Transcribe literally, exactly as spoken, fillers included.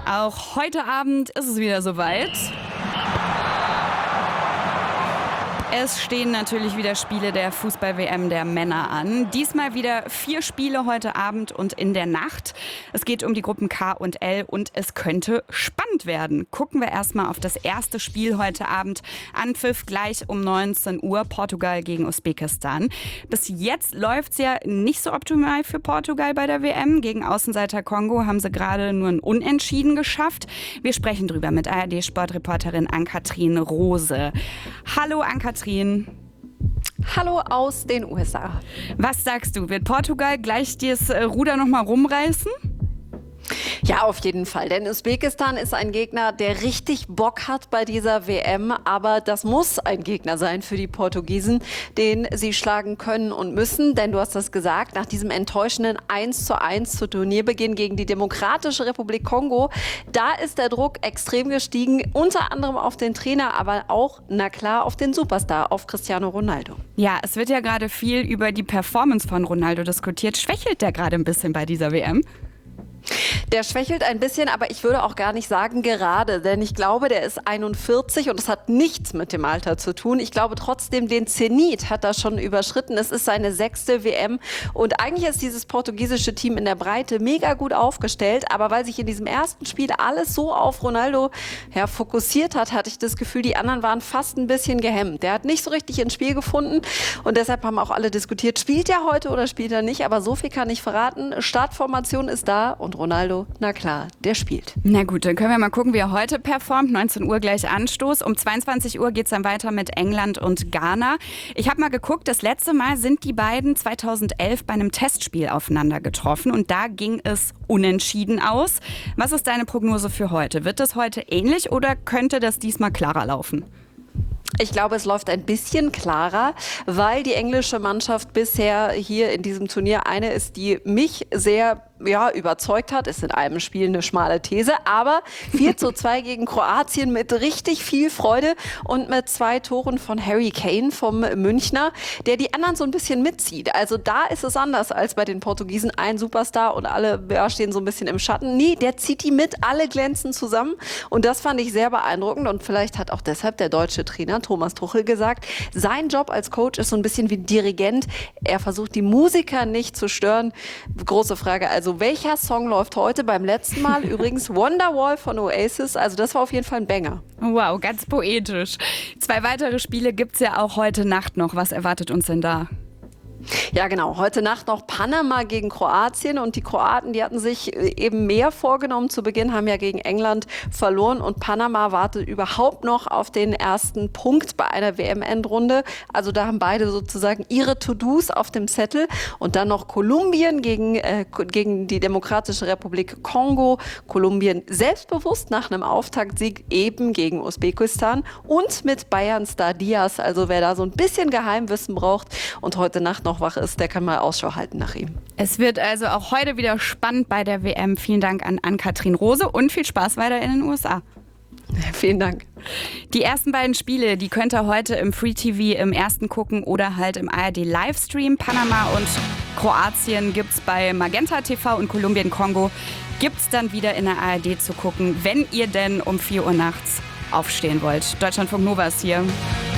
Auch heute Abend ist es wieder soweit. Es stehen natürlich wieder Spiele der Fußball-W M der Männer an. Diesmal wieder vier Spiele heute Abend und in der Nacht. Es geht um die Gruppen K und L und es könnte spannend werden. Gucken wir erstmal auf das erste Spiel heute Abend. Anpfiff gleich um neunzehn Uhr, Portugal gegen Usbekistan. Bis jetzt läuft es ja nicht so optimal für Portugal bei der W M. Gegen Außenseiter Kongo haben sie gerade nur ein Unentschieden geschafft. Wir sprechen drüber mit A R D-Sportreporterin Ann-Kathrin Rose. Hallo Ann-Kathrin. Hallo aus den U S A. Was sagst du, wird Portugal gleich das Ruder nochmal rumreißen? Ja, auf jeden Fall, denn Usbekistan ist ein Gegner, der richtig Bock hat bei dieser W M, aber das muss ein Gegner sein für die Portugiesen, den sie schlagen können und müssen, denn du hast das gesagt, nach diesem enttäuschenden eins zu eins zu Turnierbeginn gegen die Demokratische Republik Kongo, da ist der Druck extrem gestiegen, unter anderem auf den Trainer, aber auch, na klar, auf den Superstar, auf Cristiano Ronaldo. Ja, es wird ja gerade viel über die Performance von Ronaldo diskutiert. Schwächelt der gerade ein bisschen bei dieser W M? Der schwächelt ein bisschen, aber ich würde auch gar nicht sagen gerade, denn ich glaube, der ist einundvierzig und das hat nichts mit dem Alter zu tun. Ich glaube trotzdem, den Zenit hat er schon überschritten. Es ist seine sechste W M und eigentlich ist dieses portugiesische Team in der Breite mega gut aufgestellt, aber weil sich in diesem ersten Spiel alles so auf Ronaldo ja, fokussiert hat, hatte ich das Gefühl, die anderen waren fast ein bisschen gehemmt. Der hat nicht so richtig ins Spiel gefunden und deshalb haben auch alle diskutiert, spielt er heute oder spielt er nicht, aber so viel kann ich verraten. Startformation ist da und Ronaldo, na klar, der spielt. Na gut, dann können wir mal gucken, wie er heute performt. neunzehn Uhr gleich Anstoß. Um zweiundzwanzig Uhr geht es dann weiter mit England und Ghana. Ich habe mal geguckt, das letzte Mal sind die beiden zweitausendelf bei einem Testspiel aufeinander getroffen und da ging es unentschieden aus. Was ist deine Prognose für heute? Wird es heute ähnlich oder könnte das diesmal klarer laufen? Ich glaube, es läuft ein bisschen klarer, weil die englische Mannschaft bisher hier in diesem Turnier eine ist, die mich sehr ja, überzeugt hat. Ist in einem Spiel eine schmale These, aber vier zu zwei gegen Kroatien mit richtig viel Freude und mit zwei Toren von Harry Kane vom Münchner, der die anderen so ein bisschen mitzieht. Also da ist es anders als bei den Portugiesen. Ein Superstar und alle ja, stehen so ein bisschen im Schatten. Nee, der zieht die mit, alle glänzen zusammen und das fand ich sehr beeindruckend und vielleicht hat auch deshalb der deutsche Trainer Thomas Tuchel gesagt, sein Job als Coach ist so ein bisschen wie Dirigent. Er versucht, die Musiker nicht zu stören. Große Frage, also welcher Song läuft heute? Beim letzten Mal übrigens Wonderwall von Oasis. Also das war auf jeden Fall ein Banger. Wow, ganz poetisch. Zwei weitere Spiele gibt es ja auch heute Nacht noch. Was erwartet uns denn da? Ja, genau. Heute Nacht noch Panama gegen Kroatien und die Kroaten, die hatten sich eben mehr vorgenommen zu Beginn, haben ja gegen England verloren und Panama wartet überhaupt noch auf den ersten Punkt bei einer W M-Endrunde. Also da haben beide sozusagen ihre To-Dos auf dem Zettel und dann noch Kolumbien gegen, äh, gegen die Demokratische Republik Kongo. Kolumbien selbstbewusst nach einem Auftaktsieg eben gegen Usbekistan und mit Bayern-Star Diaz. Also wer da so ein bisschen Geheimwissen braucht und heute Nacht noch noch wach ist, der kann mal Ausschau halten nach ihm. Es wird also auch heute wieder spannend bei der W M. Vielen Dank an Ann-Kathrin Rose und viel Spaß weiter in den U S A. Vielen Dank. Die ersten beiden Spiele, die könnt ihr heute im Free T V im ersten gucken oder halt im A R D Livestream. Panama und Kroatien gibt's bei Magenta T V und Kolumbien Kongo gibt's dann wieder in der A R D zu gucken, wenn ihr denn um vier Uhr nachts aufstehen wollt. Deutschlandfunk Nova ist hier.